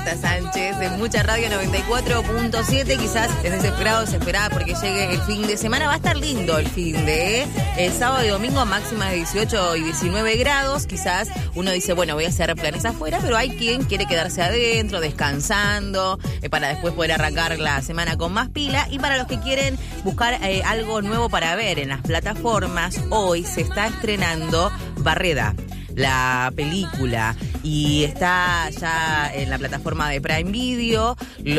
Sánchez de Mucha Radio 94.7. Quizás es desesperada porque llegue el fin de semana. Va a estar lindo el fin de sábado y domingo, máximas de 18 y 19 grados. Quizás uno dice, bueno, voy a hacer planes afuera, pero hay quien quiere quedarse adentro, descansando, para después poder arrancar la semana con más pila. Y para los que quieren buscar algo nuevo para ver en las plataformas, hoy se está estrenando Barreda, la película, y está ya en la plataforma de Prime Video.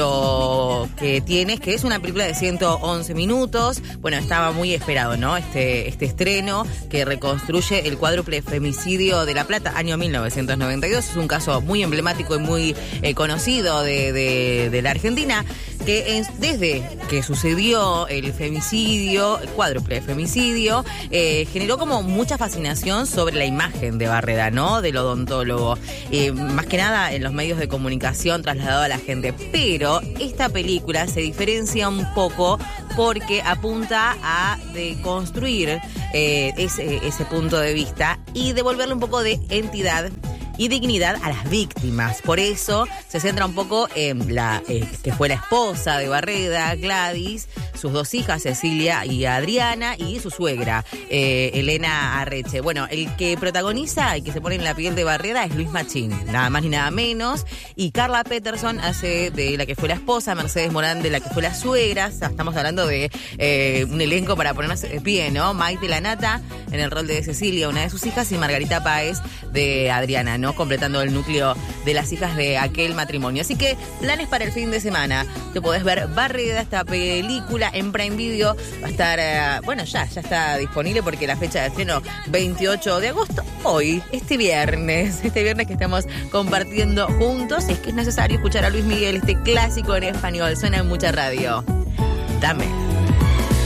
Lo que tiene es que es una película de 111 minutos. Bueno, estaba muy esperado, ¿no? Este estreno que reconstruye el cuádruple femicidio de La Plata, año 1992. Es un caso muy emblemático y muy conocido de la Argentina, que desde que sucedió el femicidio, el cuádruple femicidio, generó como mucha fascinación sobre la imagen de Barreda, ¿no? Del odontólogo. Más que nada en los medios de comunicación trasladado a la gente. Pero esta película se diferencia un poco porque apunta a deconstruir ese punto de vista y devolverle un poco de entidad y dignidad a las víctimas. Por eso se centra un poco en la que fue la esposa de Barreda, Gladys, sus dos hijas, Cecilia y Adriana, y su suegra, Elena Arreche. Bueno, el que protagoniza y que se pone en la piel de Barreda es Luis Machín, nada más ni nada menos, y Carla Peterson hace de la que fue la esposa, Mercedes Morán de la que fue la suegra. O sea, estamos hablando de un elenco para ponernos de pie, ¿no? Maite Lanata en el rol de Cecilia, una de sus hijas, y Margarita Páez de Adriana, ¿no? Completando el núcleo de las hijas de aquel matrimonio. Así que planes para el fin de semana. Te podés ver Barreda, esta película en Prime Video. Va a estar, bueno, ya está disponible porque la fecha de estreno 28 de agosto, hoy, este viernes que estamos compartiendo juntos. Es que es necesario escuchar a Luis Miguel, este clásico en español. Suena en Mucha Radio. Dame.